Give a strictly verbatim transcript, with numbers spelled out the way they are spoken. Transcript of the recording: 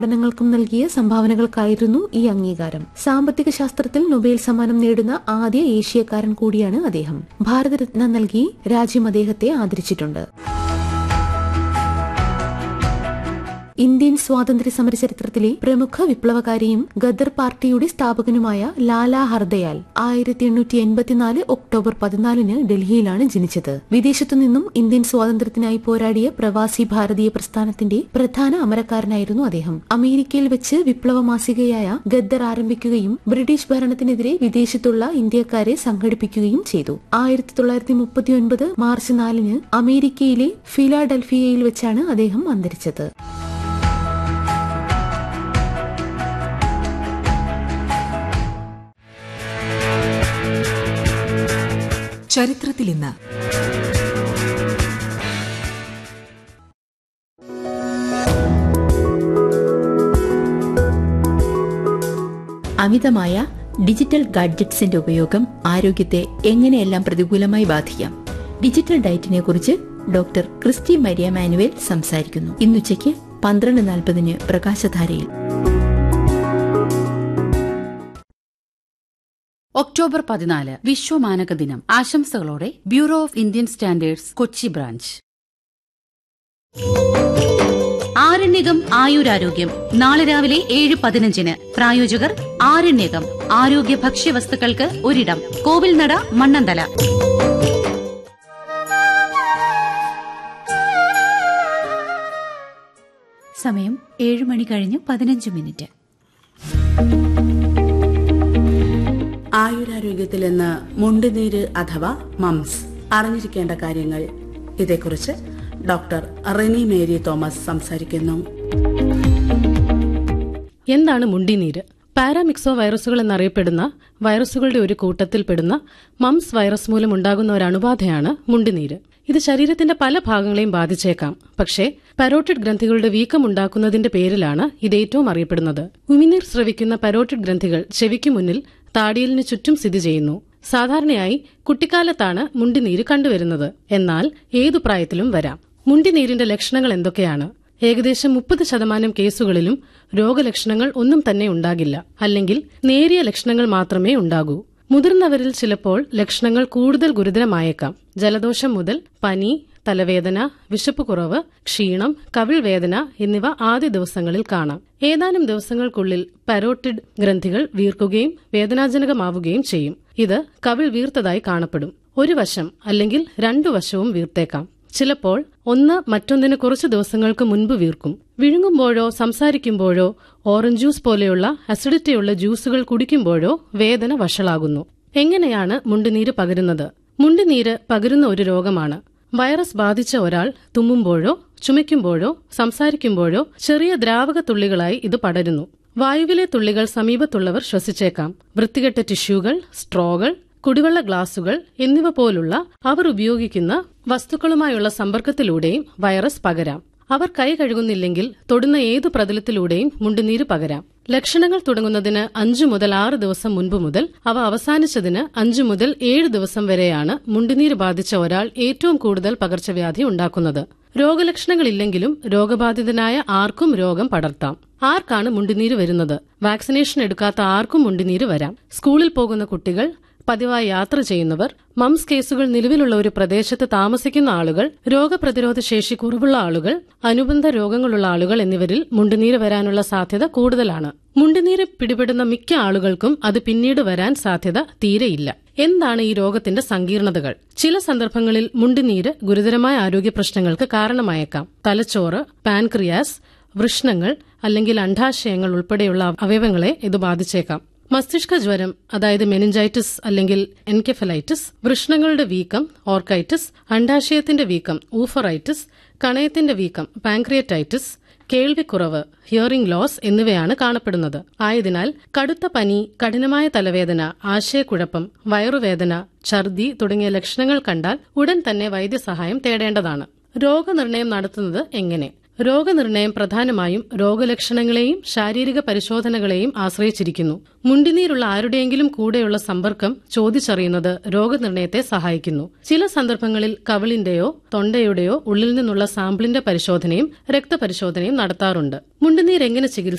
പഠനങ്ങൾക്കും നൽകിയ സംഭാവനകൾക്കായിരുന്നു ഈ അംഗീകാരം. സാമ്പത്തിക ശാസ്ത്രത്തിൽ നൊബേൽ സമ്മാനം നേടുന്ന ആദ്യ ഏഷ്യക്കാരൻ കൂടിയാണ് അദ്ദേഹം. ഭാരതരത്ന നൽകി രാജ്യം അദ്ദേഹത്തെ ആദരിച്ചിട്ടുണ്ട്. ഇന്ത്യൻ സ്വാതന്ത്ര്യ സമര ചരിത്രത്തിലെ പ്രമുഖ വിപ്ലവകാരിയും ഗദർ പാർട്ടിയുടെ സ്ഥാപകനുമായ ലാലാ ഹർദയാൽ ആയിരത്തി എണ്ണൂറ്റി എൺപത്തിനാല് ഒക്ടോബർ പതിനാലിന് ഡൽഹിയിലാണ് ജനിച്ചത്. വിദേശത്തു നിന്നും ഇന്ത്യൻ സ്വാതന്ത്ര്യത്തിനായി പോരാടിയ പ്രവാസി ഭാരതീയ പ്രസ്ഥാനത്തിന്റെ പ്രധാന അമരക്കാരനായിരുന്നു അദ്ദേഹം. അമേരിക്കയിൽ വെച്ച് വിപ്ലവ മാസികയായ ഗദ്ദർ ആരംഭിക്കുകയും ബ്രിട്ടീഷ് ഭരണത്തിനെതിരെ വിദേശത്തുള്ള ഇന്ത്യക്കാരെ സംഘടിപ്പിക്കുകയും ചെയ്തു. ആയിരത്തി തൊള്ളായിരത്തി മുപ്പത്തി ഒൻപത് മാർച്ച് നാലിന് അമേരിക്കയിലെ ഫിലാഡൽഫിയയിൽ വെച്ചാണ് അദ്ദേഹം അന്തരിച്ചത്. ചരിത്രത്തിൽ ഇന്ന്. അമിതമായ ഡിജിറ്റൽ ഗാഡ്ജറ്റ്സിന്റെ ഉപയോഗം ആരോഗ്യത്തെ എങ്ങനെയെല്ലാം പ്രതികൂലമായി ബാധിക്കാം. ഡിജിറ്റൽ ഡയറ്റിനെ കുറിച്ച് ഡോക്ടർ ക്രിസ്റ്റി മരിയ മാനുവേൽ സംസാരിക്കുന്നു. ഇന്നുച്ചയ്ക്ക് പന്ത്രണ്ട് നാൽപ്പതിന് പ്രകാശധാരയിൽ. ഒക്ടോബർ പതിനാല് വിശ്വമാനക ദിനം. ആശംസകളോടെ bureau of Indian standards, Kochi branch. Aryanayakam ആയുരാരോഗ്യം നാളെ രാവിലെ ഏഴ് പതിനഞ്ചിന്. പ്രായോജകർ ആരണ്യകം ആരോഗ്യ ഭക്ഷ്യവസ്തുക്കൾക്ക് ഒരിടം, കോവിൽനട, മണ്ണന്തല. സമയം ഏഴ് മണി കഴിഞ്ഞ് പതിനഞ്ച് മിനിറ്റ്. ആയുരാരോഗ്യത്തിൽ ഇന്ന് മുണ്ടുനീര് അഥവാ മംസ്, അറിഞ്ഞിരിക്കേണ്ട കാര്യങ്ങൾ. ഇതേക്കുറിച്ച് ഡോക്ടർ റെനി മേരി തോമസ് സംസാരിക്കുന്നു. എന്താണ് മുണ്ടിനീര്? പാരാമിക്സോ വൈറസുകൾ എന്നറിയപ്പെടുന്ന വൈറസുകളുടെ ഒരു കൂട്ടത്തിൽപ്പെടുന്ന മംസ് വൈറസ് മൂലം ഉണ്ടാകുന്ന ഒരു അണുബാധയാണ് മുണ്ടിനീര്. ഇത് ശരീരത്തിന്റെ പല ഭാഗങ്ങളെയും ബാധിച്ചേക്കാം. പക്ഷേ പരോട്ടിഡ് ഗ്രന്ഥികളുടെ വീക്കം ഉണ്ടാക്കുന്നതിന്റെ പേരിലാണ് ഇത് ഏറ്റവും അറിയപ്പെടുന്നത്. ഉമിനീർ സ്രവിക്കുന്ന പരോട്ടിഡ് ഗ്രന്ഥികൾ ചെവിക്ക് മുന്നിൽ താടിയലിന് ചുറ്റും സ്ഥിതി ചെയ്യുന്നു. സാധാരണയായി കുട്ടിക്കാലത്താണ് മുണ്ടിനീര് കണ്ടുവരുന്നത്. എന്നാൽ ഏതു പ്രായത്തിലും വരാം. മുണ്ടിനീരിന്റെ ലക്ഷണങ്ങൾ എന്തൊക്കെയാണ്? ഏകദേശം മുപ്പത് ശതമാനം കേസുകളിലും രോഗലക്ഷണങ്ങൾ ഒന്നും തന്നെ ഉണ്ടാകില്ല, അല്ലെങ്കിൽ നേരിയ ലക്ഷണങ്ങൾ മാത്രമേ ഉണ്ടാകൂ. മുതിർന്നവരിൽ ചിലപ്പോൾ ലക്ഷണങ്ങൾ കൂടുതൽ ഗുരുതരമായേക്കാം. ജലദോഷം മുതൽ പനി, തലവേദന, വിശപ്പ് കുറവ്, ക്ഷീണം, കവിൾ വേദന എന്നിവ ആദ്യ ദിവസങ്ങളിൽ കാണാം. ഏതാനും ദിവസങ്ങൾക്കുള്ളിൽ പരോട്ടിഡ് ഗ്രന്ഥികൾ വീർക്കുകയും വേദനാജനകമാവുകയും ചെയ്യും. ഇത് കവിൾ വീർത്തതായി കാണപ്പെടും. ഒരു വശം അല്ലെങ്കിൽ രണ്ടു വശവും വീർത്തേക്കാം. ചിലപ്പോൾ ഒന്ന് മറ്റൊന്നിന് കുറച്ചു ദിവസങ്ങൾക്ക് മുൻപ് വീർക്കും. വിഴുങ്ങുമ്പോഴോ സംസാരിക്കുമ്പോഴോ ഓറഞ്ച് ജ്യൂസ് പോലെയുള്ള അസിഡിറ്റിയുള്ള ജ്യൂസുകൾ കുടിക്കുമ്പോഴോ വേദന വഷളാകുന്നു. എങ്ങനെയാണ് മുണ്ടുനീര് പകരുന്നത്? മുണ്ടുനീര് പകരുന്ന ഒരു രോഗമാണ്. വൈറസ് ബാധിച്ച ഒരാൾ തുമ്മുമ്പോഴോ ചുമയ്ക്കുമ്പോഴോ സംസാരിക്കുമ്പോഴോ ചെറിയ ദ്രാവക തുള്ളികളായി ഇത് പടരുന്നു. വായുവിലെ തുള്ളികൾ സമീപത്തുള്ളവർ ശ്വസിച്ചേക്കാം. വൃത്തികെട്ട ടിഷ്യൂകൾ, സ്ട്രോകൾ, കുടിവെള്ള ഗ്ലാസുകൾ എന്നിവ പോലുള്ള അവർ ഉപയോഗിക്കുന്ന വസ്തുക്കളുമായുള്ള സമ്പർക്കത്തിലൂടെയും വൈറസ് പകരാം. അവർ കൈ കഴുകുന്നില്ലെങ്കിൽ തൊടുന്ന ഏതു പ്രതലത്തിലൂടെയും മുണ്ടുനീര് പകരാം. ലക്ഷണങ്ങൾ തുടങ്ങുന്നതിന് അഞ്ചു മുതൽ ആറ് ദിവസം മുൻപ് മുതൽ അവ അവസാനിച്ചതിന് അഞ്ചു മുതൽ ഏഴ് ദിവസം വരെയാണ് മുണ്ടുനീര് ബാധിച്ച ഒരാൾ ഏറ്റവും കൂടുതൽ പകർച്ചവ്യാധി ഉണ്ടാക്കുന്നത്. രോഗലക്ഷണങ്ങളില്ലെങ്കിലും രോഗബാധിതനായ ആർക്കും രോഗം പടർത്താം. ആർക്കാണ് മുണ്ടുനീര് വരുന്നത്? വാക്സിനേഷൻ എടുക്കാത്ത ആർക്കും മുണ്ടുനീര് വരാം. സ്കൂളിൽ പോകുന്ന കുട്ടികൾ, പതിവായി യാത്ര ചെയ്യുന്നവർ, മംസ് കേസുകൾ നിലവിലുള്ള ഒരു പ്രദേശത്ത് താമസിക്കുന്ന ആളുകൾ, രോഗപ്രതിരോധ ശേഷി കുറവുള്ള ആളുകൾ, അനുബന്ധ രോഗങ്ങളുള്ള ആളുകൾ എന്നിവരിൽ മുണ്ടുനീര് വരാനുള്ള സാധ്യത കൂടുതലാണ്. മുണ്ടുനീര് പിടിപെടുന്ന മിക്ക ആളുകൾക്കും അത് പിന്നീട് വരാൻ സാധ്യത തീരെയില്ല. എന്താണ് ഈ രോഗത്തിന്റെ സങ്കീർണതകൾ? ചില സന്ദർഭങ്ങളിൽ മുണ്ടുനീര് ഗുരുതരമായ ആരോഗ്യ പ്രശ്നങ്ങൾക്ക് കാരണമായേക്കാം. തലച്ചോറ്, പാൻക്രിയാസ്, വൃഷ്ണങ്ങൾ അല്ലെങ്കിൽ അണ്ഡാശയങ്ങൾ ഉൾപ്പെടെയുള്ള അവയവങ്ങളെ ഇത് ബാധിച്ചേക്കാം. മസ്തിഷ്ക ജ്വരം, അതായത് മെനിഞ്ചൈറ്റിസ് അല്ലെങ്കിൽ എൻകെഫലൈറ്റിസ്, വൃഷ്ണങ്ങളുടെ വീക്കം ഓർക്കൈറ്റിസ്, അണ്ഡാശയത്തിന്റെ വീക്കം ഊഫറൈറ്റിസ്, കണയത്തിന്റെ വീക്കം പാൻക്രിയറ്റൈറ്റിസ്, കേൾവിക്കുറവ് ഹിയറിംഗ് ലോസ് എന്നിവയാണ് കാണപ്പെടുന്നത്. ആയതിനാൽ കടുത്ത പനി, കഠിനമായ തലവേദന, ആശയക്കുഴപ്പം, വയറുവേദന, ഛർദി തുടങ്ങിയ ലക്ഷണങ്ങൾ കണ്ടാൽ ഉടൻ തന്നെ വൈദ്യസഹായം തേടേണ്ടതാണ്. രോഗനിർണയം നടത്തുന്നത് എങ്ങനെ? രോഗനിർണയം പ്രധാനമായും രോഗലക്ഷണങ്ങളെയും ശാരീരിക പരിശോധനകളെയും ആശ്രയിച്ചിരിക്കുന്നു. മുണ്ടിനീരുള്ള ആരുടെയെങ്കിലും കൂടെയുള്ള സമ്പർക്കം ചോദിച്ചറിയുന്നത് രോഗനിർണയത്തെ സഹായിക്കുന്നു. ചില സന്ദർഭങ്ങളിൽ കവിളിന്റെയോ തൊണ്ടയുടെയോ ഉള്ളിൽ നിന്നുള്ള സാമ്പിളിന്റെ പരിശോധനയും രക്തപരിശോധനയും നടത്താറുണ്ട്. മുണ്ടുനീർ എങ്ങനെ ചികിത്സിക്കാം?